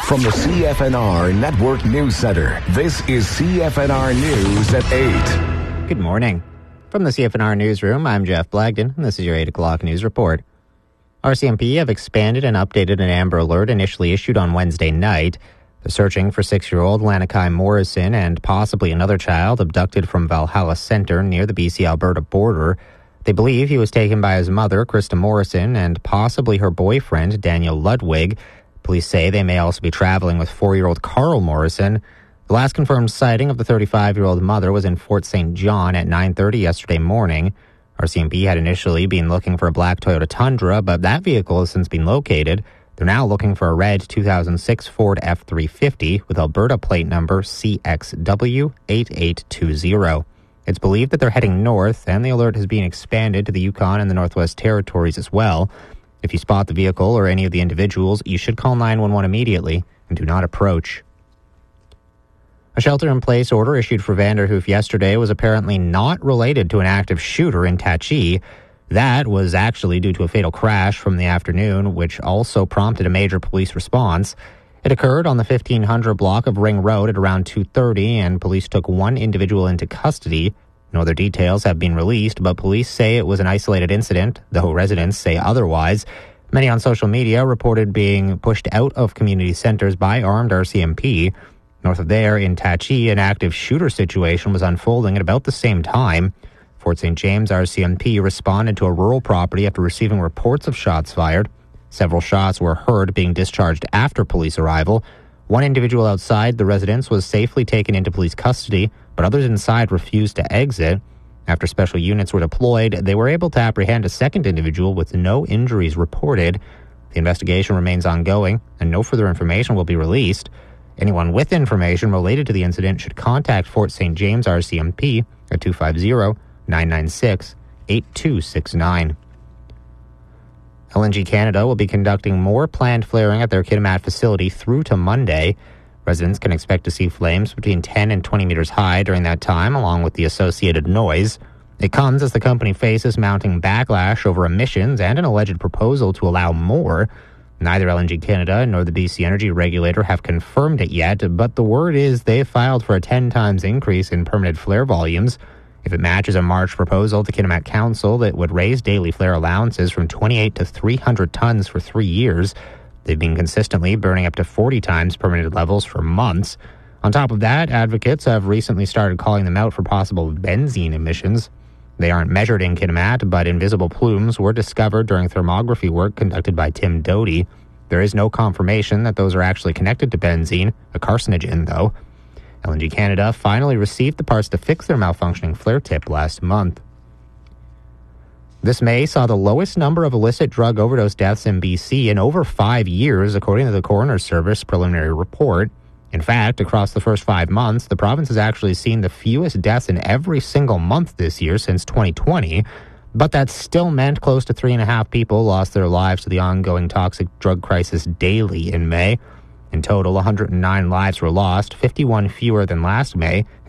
From the CFNR Network News Center, this is CFNR News at 8. Good morning. From the CFNR Newsroom, I'm Jeff Blagden, and this is your 8 o'clock news report. RCMP have expanded and updated an Amber Alert initially issued on Wednesday night. They're searching for 6-year-old Lanakai Morrison and possibly another child abducted from Valhalla Center near the BC-Alberta border. They believe he was taken by his mother, Krista Morrison, and possibly her boyfriend, Daniel Ludwig. Police say they may also be traveling with 4-year-old Carl Morrison. The last confirmed sighting of the 35-year-old mother was in Fort St. John at 9:30 yesterday morning. RCMP had initially been looking for a black Toyota Tundra, but that vehicle has since been located. They're now looking for a red 2006 Ford F-350 with Alberta plate number CXW8820. It's believed that they're heading north, and the alert has been expanded to the Yukon and the Northwest Territories as well. If you spot the vehicle or any of the individuals, you should call 911 immediately and do not approach. A shelter-in-place order issued for Vanderhoof yesterday was apparently not related to an active shooter in Tachi. That was actually due to a fatal crash from the afternoon, which also prompted a major police response. It occurred on the 1500 block of Ring Road at around 2:30, and police took one individual into custody. No other details have been released, but police say it was an isolated incident, though residents say otherwise. Many on social media reported being pushed out of community centers by armed RCMP. North of there, in Tachi, an active shooter situation was unfolding at about the same time. Fort St. James RCMP responded to a rural property after receiving reports of shots fired. Several shots were heard being discharged after police arrival. One individual outside the residence was safely taken into police custody, but others inside refused to exit. After special units were deployed, they were able to apprehend a second individual with no injuries reported. The investigation remains ongoing, and no further information will be released. Anyone with information related to the incident should contact Fort St. James RCMP at 250-996-8269. LNG Canada will be conducting more planned flaring at their Kitimat facility through to Monday. Residents can expect to see flames between 10 and 20 meters high during that time, along with the associated noise. It comes as the company faces mounting backlash over emissions and an alleged proposal to allow more. Neither LNG Canada nor the BC Energy Regulator have confirmed it yet, but the word is they've filed for a 10 times increase in permitted flare volumes. If it matches a March proposal to Kitimat Council that would raise daily flare allowances from 28 to 300 tons for 3 years, they've been consistently burning up to 40 times permitted levels for months. On top of that, advocates have recently started calling them out for possible benzene emissions. They aren't measured in Kitimat, but invisible plumes were discovered during thermography work conducted by Tim Doty. There is no confirmation that those are actually connected to benzene, a carcinogen, though. LNG Canada finally received the parts to fix their malfunctioning flare tip last month. This May saw the lowest number of illicit drug overdose deaths in BC in over 5 years, according to the Coroner's Service preliminary report. In fact, across the first 5 months, the province has actually seen the fewest deaths in every single month this year since 2020, but that still meant close to 3.5 people lost their lives to the ongoing toxic drug crisis daily in May. In total, 109 lives were lost, 51 fewer than last May,